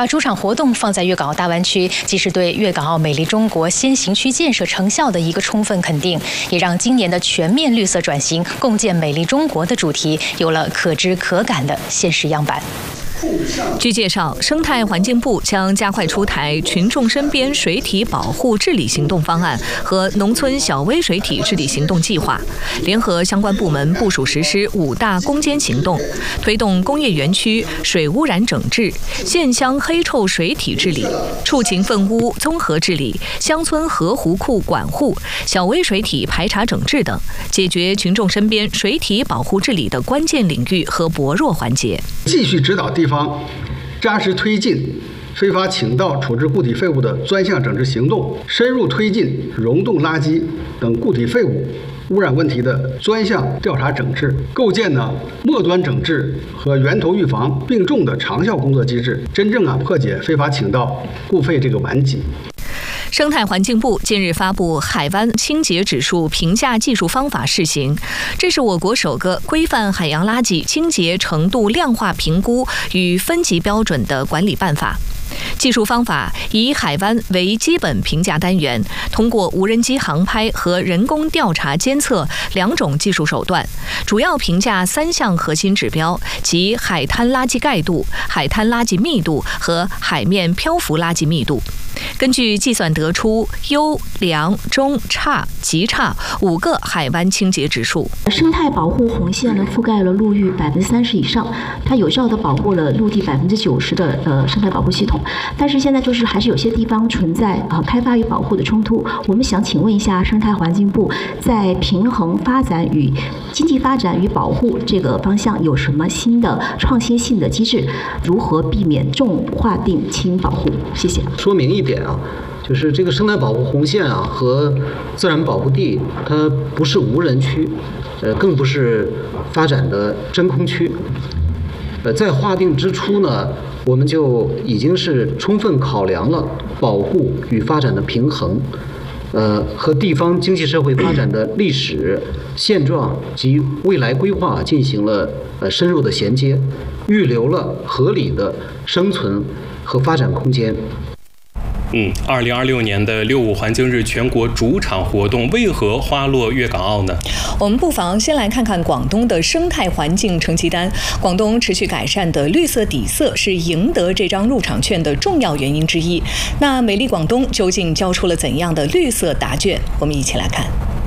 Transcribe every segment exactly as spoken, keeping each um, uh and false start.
把主场活动放在粤港澳大湾区，既是对粤港澳美丽中国先行区建设成效的一个充分肯定，也让今年的全面绿色转型、共建美丽中国的主题有了可知可感的现实样板。 据介绍，生态环境部将加快出台群众身边水体保护治理行动方案和农村小微水体治理行动计划，联合相关部门部署实施五大攻坚行动，推动工业园区水污染整治、县乡黑臭水体治理、畜禽粪污综合治理、乡村河湖库管护、小微水体排查整治等，解决群众身边水体保护治理的关键领域和薄弱环节。 继续指导地方方扎实推进非法倾倒处置固体废物的专项整治行动，深入推进溶洞垃圾等固体废物污染问题的专项调查整治，构建呢末端整治和源头预防并重的长效工作机制，真正啊破解非法倾倒固废这个顽疾。 生态环境部近日发布海湾清洁指数评价技术方法试行，这是我国首个规范海洋垃圾清洁程度量化评估与分级标准的管理办法。技术方法以海湾为基本评价单元，通过无人机航拍和人工调查监测两种技术手段，主要评价三项核心指标，即海滩垃圾盖度、海滩垃圾密度和海面漂浮垃圾密度。根据计算得出优、良、中、差、极差五个海湾清洁指数。 生态保护红线呢，覆盖了陆域百分之三十以上，它有效地保护了陆地百分之九十的呃生态保护系统。但是现在就是还是有些地方存在呃开发与保护的冲突。我们想请问一下生态环境部，在平衡发展与经济发展与保护这个方向有什么新的创新性的机制？如何避免重划定轻保护？谢谢。 说明一点啊，就是这个生态保护红线啊和自然保护地，它不是无人区，呃，更不是发展的真空区。呃，在划定之初呢，我们就已经是充分考量了保护与发展的平衡，呃，和地方经济社会发展的历史现状及未来规划进行了呃深入的衔接，预留了合理的生存和发展空间。 嗯，二零二六年的六五环境日全国主场活动为何花落粤港澳呢？ 我们不妨先来看看广东的生态环境成绩单。广东持续改善的绿色底色是赢得这张入场券的重要原因之一。那美丽广东究竟交出了怎样的绿色答卷？我们一起来看。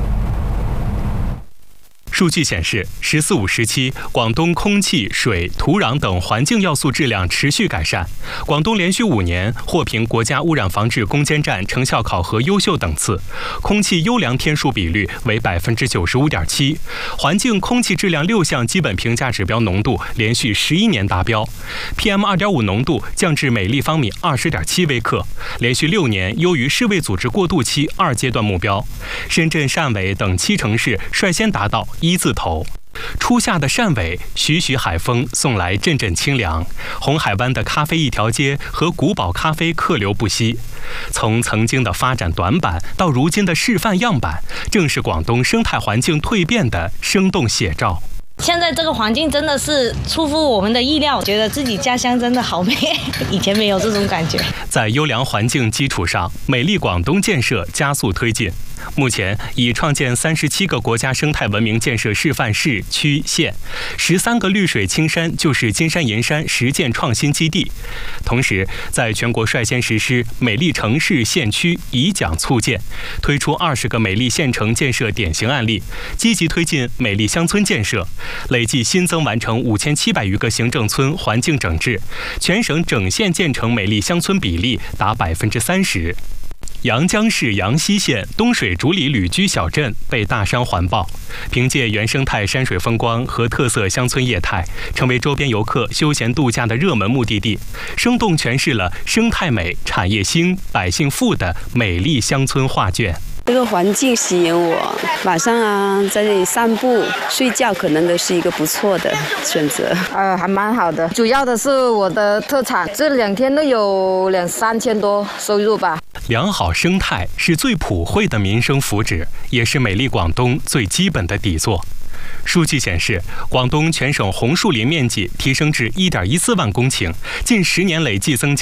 数据显示，十四五时期，广东空气、水、土壤等环境要素质量持续改善。广东连续五年获评国家污染防治攻坚战成效考核优秀等次，空气优良天数比率为百分之九十五点七，环境空气质量六项基本评价指标浓度连续十一年达标 ，P M 二点五 浓度降至每立方米二十点七微克，连续六年优于世卫组织过渡期二阶段目标。深圳汕尾等七城市率先达到一字头。初夏的汕尾，徐徐海风送来阵阵清凉，红海湾的咖啡一条街和古堡咖啡客流不息。从曾经的发展短板到如今的示范样板，正是广东生态环境蜕变的生动写照。 现在这个环境真的是出乎我们的意料，觉得自己家乡真的好美，以前没有这种感觉。 在优良环境基础上，美丽广东建设加速推进。目前已创建三十七个国家生态文明建设示范市区县，十三个绿水青山就是金山银山实践创新基地。同时，在全国率先实施美丽城市县区以奖促建，推出二十个美丽县城建设典型案例，积极推进美丽乡村建设，累计新增完成五千七百余个行政村环境整治，全省整县建成美丽乡村比例达百分之三十。阳江市阳溪县东水竹里旅居小镇被大山环抱，凭借原生态山水风光和特色乡村业态，成为周边游客休闲度假的热门目的地，生动诠释了生态美、产业兴、百姓富的美丽乡村画卷。 这个环境吸引我，晚上啊在这里散步、睡觉，可能都是一个不错的选择。 呃，还蛮好的，主要的是我的特产，这两天都有两三千多收入吧。 良好生态是最普惠的民生福祉，也是美丽广东最基本的底座。数据显示，广东全省红树林面积提升至一点一四万公顷，近十年累计增加